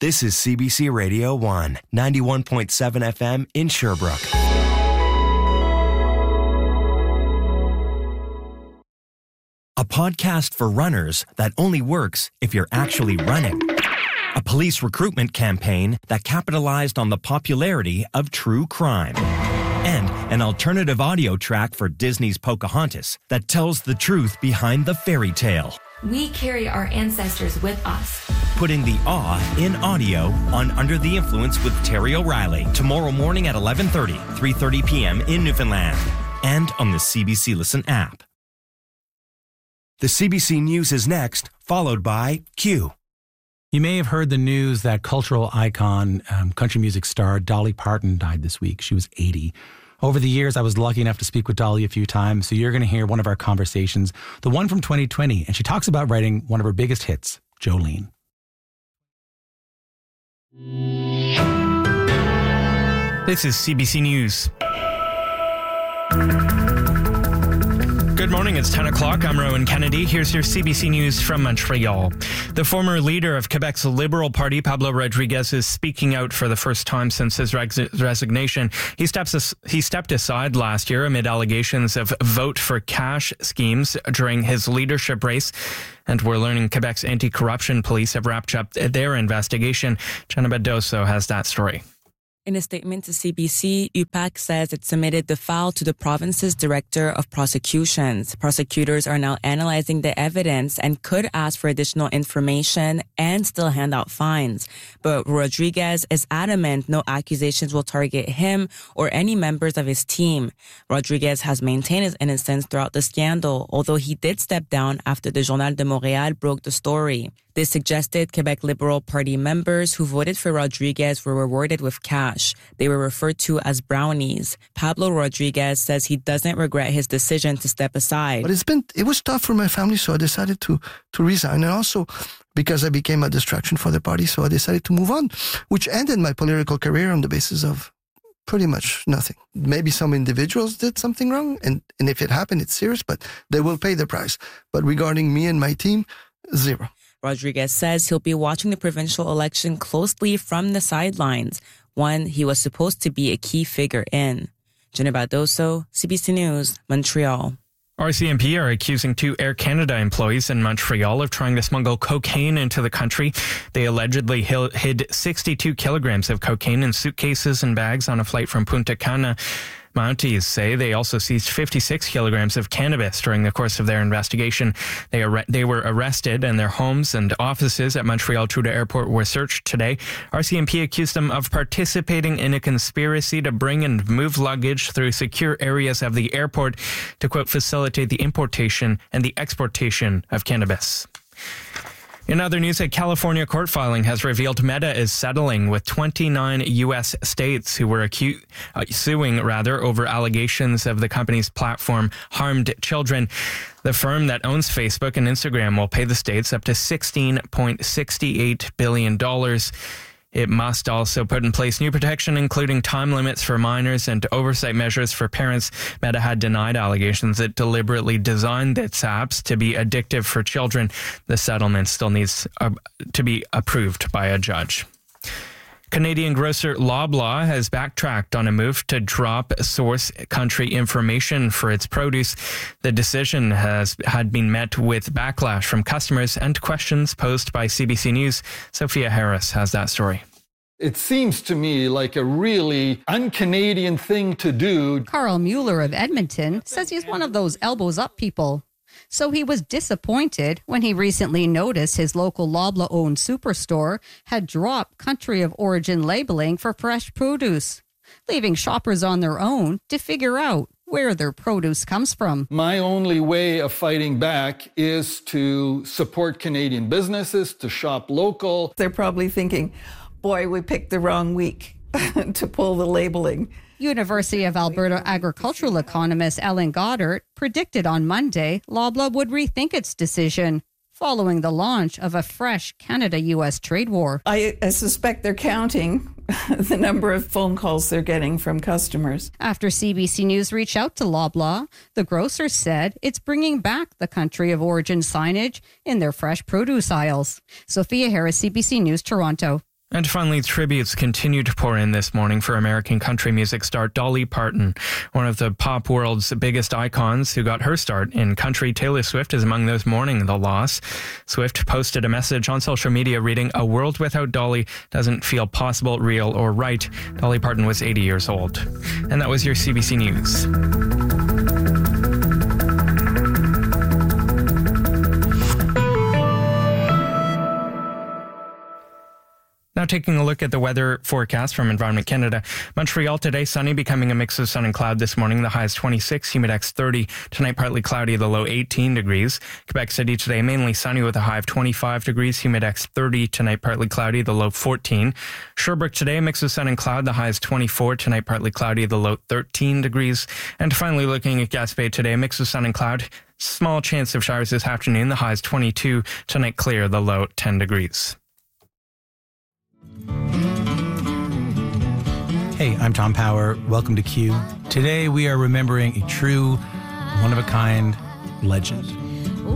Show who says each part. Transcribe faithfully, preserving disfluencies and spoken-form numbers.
Speaker 1: This is C B C Radio one, ninety-one point seven F M in Sherbrooke. A podcast for runners that only works if you're actually running. A police recruitment campaign that capitalized on the popularity of true crime. And an alternative audio track for Disney's Pocahontas that tells the truth behind the fairy tale.
Speaker 2: We carry our ancestors with us.
Speaker 1: Putting the awe in audio on Under the Influence with Terry O'Reilly. Tomorrow morning at eleven thirty, three thirty p.m. in Newfoundland. And on the C B C Listen app. The C B C News is next, followed by Q.
Speaker 3: You may have heard the news that cultural icon, um, country music star Dolly Parton died this week. She was eighty. Over the years, I was lucky enough to speak with Dolly a few times, so you're going to hear one of our conversations, the one from twenty twenty, and she talks about writing one of her biggest hits, Jolene.
Speaker 4: This is C B C News. Good morning, it's ten o'clock. I'm Rowan Kennedy. Here's your C B C News from Montreal. The former leader of Quebec's Liberal Party, Pablo Rodriguez, is speaking out for the first time since his res- resignation. He, steps as- he stepped aside last year amid allegations of vote for cash schemes during his leadership race. And we're learning Quebec's anti-corruption police have wrapped up their investigation. Jenna Bedoso has that story.
Speaker 5: In a statement to C B C, U P A C says it submitted the file to the province's Director of Prosecutions. Prosecutors are now analyzing the evidence and could ask for additional information and still hand out fines. But Rodriguez is adamant no accusations will target him or any members of his team. Rodriguez has maintained his innocence throughout the scandal, although he did step down after the Journal de Montréal broke the story. This suggested Quebec Liberal Party members who voted for Rodriguez were rewarded with cash. They were referred to as brownies. Pablo Rodriguez says he doesn't regret his decision to step aside.
Speaker 6: But it's been, it was tough for my family, so I decided to, to resign. And also because I became a distraction for the party, so I decided to move on, which ended my political career on the basis of pretty much nothing. Maybe some individuals did something wrong, and, and if it happened, it's serious, but they will pay the price. But regarding me and my team, zero.
Speaker 5: Rodriguez says he'll be watching the provincial election closely from the sidelines, one he was supposed to be a key figure in. Jenna Badoso, C B C News, Montreal.
Speaker 4: R C M P are accusing two Air Canada employees in Montreal of trying to smuggle cocaine into the country. They allegedly hid sixty-two kilograms of cocaine in suitcases and bags on a flight from Punta Cana. Mounties say they also seized fifty-six kilograms of cannabis during the course of their investigation. They ar- they were arrested and their homes and offices at Montreal Trudeau Airport were searched today. R C M P accused them of participating in a conspiracy to bring and move luggage through secure areas of the airport to, quote, facilitate the importation and the exportation of cannabis. In other news, a California court filing has revealed Meta is settling with twenty-nine U S states who were acu- uh, suing rather over allegations of the company's platform harmed children. The firm that owns Facebook and Instagram will pay the states up to sixteen point six eight billion dollars. It must also put in place new protection, including time limits for minors and oversight measures for parents. Meta had denied allegations it deliberately designed its apps to be addictive for children. The settlement still needs uh, to be approved by a judge. Canadian grocer Loblaw has backtracked on a move to drop source country information for its produce. The decision has had been met with backlash from customers and questions posed by C B C News. Sophia Harris has that story.
Speaker 7: It seems to me like a really un-Canadian thing to do.
Speaker 8: Carl Mueller of Edmonton says he's one of those elbows up people. So he was disappointed when he recently noticed his local Loblaw-owned superstore had dropped country of origin labeling for fresh produce, leaving shoppers on their own to figure out where their produce comes from.
Speaker 7: My only way of fighting back is to support Canadian businesses, to shop local.
Speaker 9: They're probably thinking, boy, we picked the wrong week to pull the labeling.
Speaker 8: University of Alberta agricultural economist Ellen Goddard predicted on Monday Loblaw would rethink its decision following the launch of a fresh Canada-U S trade war.
Speaker 9: I, I suspect they're counting the number of phone calls they're getting from customers.
Speaker 8: After C B C News reached out to Loblaw, the grocer said it's bringing back the country of origin signage in their fresh produce aisles. Sophia Harris, C B C News, Toronto.
Speaker 4: And finally, tributes continue to pour in this morning for American country music star Dolly Parton. One of the pop world's biggest icons who got her start in country, Taylor Swift is among those mourning the loss. Swift posted a message on social media reading, "A world without Dolly doesn't feel possible, real, or right." Dolly Parton was eighty years old. And that was your C B C News. Now taking a look at the weather forecast from Environment Canada. Montreal today, sunny, becoming a mix of sun and cloud this morning. The high is twenty-six, humidex thirty. Tonight, partly cloudy, the low eighteen degrees. Quebec City today, mainly sunny with a high of twenty-five degrees, humidex thirty. Tonight, partly cloudy, the low fourteen. Sherbrooke today, a mix of sun and cloud. The high is twenty-four. Tonight, partly cloudy, the low thirteen degrees. And finally, looking at Gaspé today, a mix of sun and cloud. Small chance of showers this afternoon. The high is twenty-two. Tonight, clear, the low ten degrees.
Speaker 3: Hey, I'm Tom Power. Welcome to Q. Today we are remembering a true, one-of-a-kind legend.